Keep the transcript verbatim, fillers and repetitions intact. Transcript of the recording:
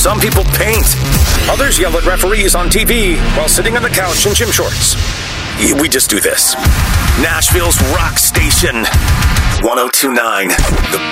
Some people paint. Others yell at referees on T V while sitting on the couch in gym shorts. We just do this. Nashville's rock station. one oh two point nine. The